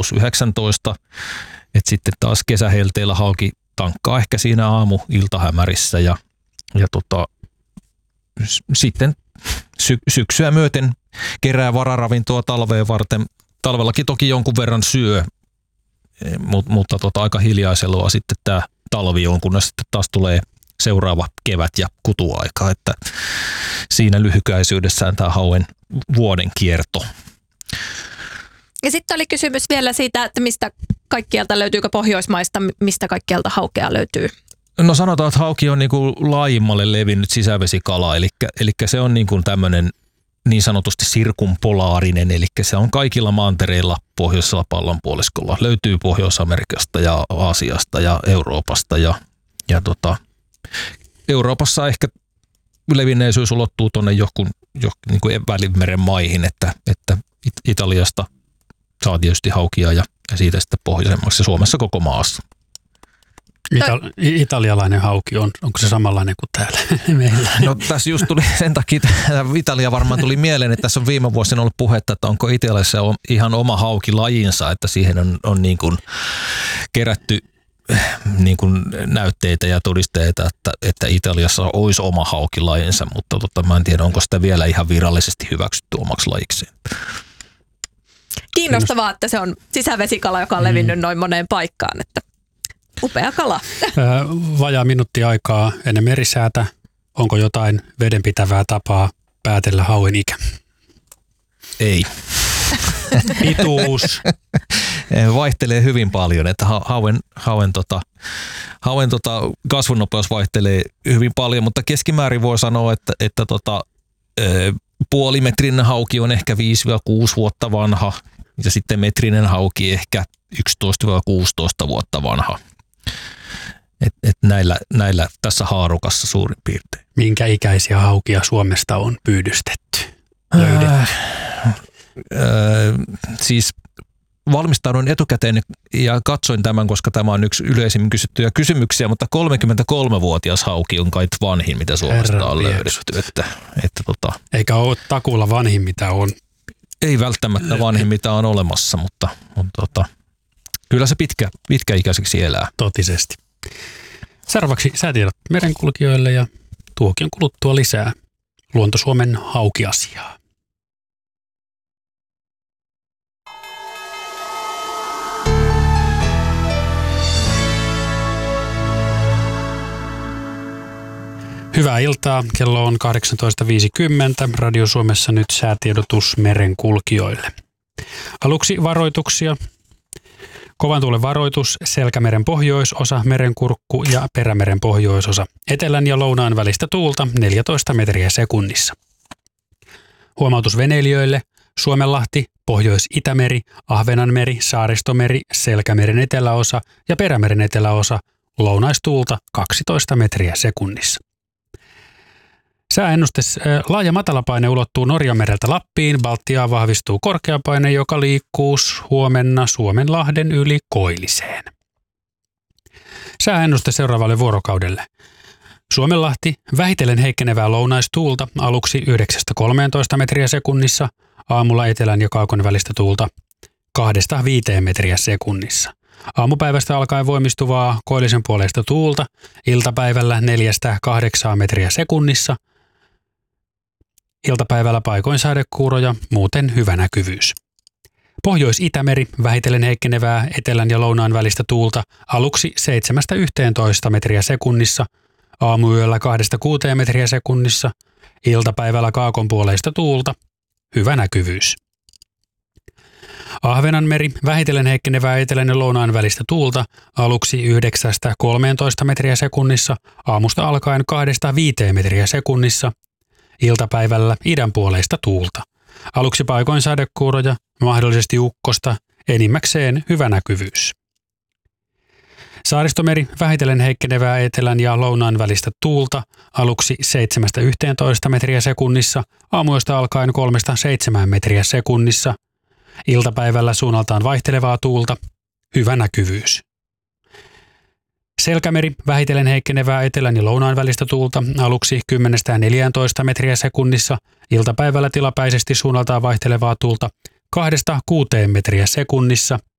-19. Et sitten taas kesähelteillä hauki tankkaa ehkä siinä aamu-iltahämärissä ja sitten syksyä myöten kerää vararavintoa talveen varten. Talvellakin toki jonkun verran syö, mutta aika hiljaisella sitten tämä talvi on, kunnes sitten taas tulee seuraava kevät ja kutuaika, että siinä lyhykäisyydessään tämä hauen vuoden kierto. Ja sitten oli kysymys vielä siitä, että mistä kaikkialta löytyykö Pohjoismaista, mistä kaikkialta haukea löytyy? No sanotaan, että hauki on niin kuin laajimmalle levinnyt sisävesikala, eli se on niin kuin tämmöinen niin sanotusti sirkumpolaarinen, eli se on kaikilla mantereilla pohjoisella pallonpuoliskolla. Löytyy Pohjois-Amerikasta ja Aasiasta ja Euroopasta ja Euroopassa ehkä levinneisyys ulottuu tuonne johonkin niin kuin Välimeren maihin, että Italiasta saa tietysti haukia ja siitä sitten pohjoisemmaksi Suomessa koko maassa. Italialainen hauki, onko se samanlainen kuin täällä meillä? No tässä just tuli sen takia, Italia varmaan tuli mieleen, että tässä on viime vuosina ollut puhetta, että onko Italiassa ihan oma haukilajinsa, että siihen on niin kuin kerätty niin kuin näytteitä ja todisteita, että Italiassa olisi oma haukilajinsa, mutta mä en tiedä, onko sitä vielä ihan virallisesti hyväksytty omaksi lajikseen. Kiinnostavaa, että se on sisävesikala, joka on levinnyt noin moneen paikkaan, että upea kala. Vajaa minuutti aikaa ennen merisäätä. Onko jotain vedenpitävää tapaa päätellä hauen ikä? Ei. Pituus? Vaihtelee hyvin paljon, että hauen kasvunopeus vaihtelee hyvin paljon, mutta keskimäärin voi sanoa, että puolimetrinen hauki on ehkä 5-6 vuotta vanha ja sitten metrinen hauki ehkä 11-16 vuotta vanha. Et näillä tässä haarukassa suurin piirtein. Minkä ikäisiä haukia Suomesta on pyydystetty, löydetty? Siis valmistauduin etukäteen ja katsoin tämän, koska tämä on yksi yleisimmin kysyttyjä kysymyksiä, mutta 33-vuotias hauki on kai vanhin, mitä Suomesta on löydetty. Eikä ole takuulla vanhin, mitä on. Ei välttämättä vanhin, mitä on olemassa, mutta kyllä se pitkäikäiseksi elää. Totisesti. Seuraavaksi säätiedot merenkulkijoille ja tuokion kuluttua lisää Luonto-Suomen haukiasiaa. Hyvää iltaa. Kello on 18.50. Radio Suomessa nyt säätiedotus merenkulkijoille. Aluksi varoituksia. Kovan tuulen varoitus, Selkämeren pohjoisosa, Merenkurkku ja Perämeren pohjoisosa. Etelän ja lounaan välistä tuulta 14 metriä sekunnissa. Huomautus veneilijöille, Suomenlahti, Pohjois-Itämeri, Ahvenanmeri, Saaristomeri, Selkämeren eteläosa ja Perämeren eteläosa, lounaistuulta 12 metriä sekunnissa. Sääennuste, laaja matalapaine ulottuu Norjanmereltä Lappiin, Baltiaan vahvistuu korkeapaine, joka liikkuu huomenna Suomenlahden yli Koilliseen. Sääennuste seuraavalle vuorokaudelle. Suomenlahti, vähitellen heikkenevää lounaistuulta, aluksi 9-13 metriä sekunnissa, aamulla etelän ja kaakon välistä tuulta 2-5 metriä sekunnissa. Aamupäivästä alkaen voimistuvaa koillisen puoleista tuulta, iltapäivällä 4-8 metriä sekunnissa, iltapäivällä paikoin sadekuuroja, muuten hyvä näkyvyys. Pohjois-Itämeri, vähitellen heikkenevää etelän ja lounaan välistä tuulta, aluksi 7-11 metriä sekunnissa, aamuyöllä 2-6 metriä sekunnissa, iltapäivällä kaakon puoleista tuulta, hyvä näkyvyys. Ahvenanmeri, vähitellen heikkenevää etelän ja lounaan välistä tuulta, aluksi 9-13 metriä sekunnissa, aamusta alkaen 2-5 metriä sekunnissa, iltapäivällä idänpuoleista tuulta. Aluksi paikoin sadekuuroja, mahdollisesti ukkosta, enimmäkseen hyvä näkyvyys. Saaristomeri, vähitellen heikkenevää etelän ja lounaan välistä tuulta, aluksi 7-11 metriä sekunnissa, aamuista alkaen 3-7 metriä sekunnissa, iltapäivällä suunnaltaan vaihtelevaa tuulta, hyvä näkyvyys. Selkämeri, vähitellen heikkenevää etelän ja lounaan välistä tuulta, aluksi 10-14 metriä sekunnissa, iltapäivällä tilapäisesti suunnaltaan vaihtelevaa tuulta 2-6 metriä sekunnissa,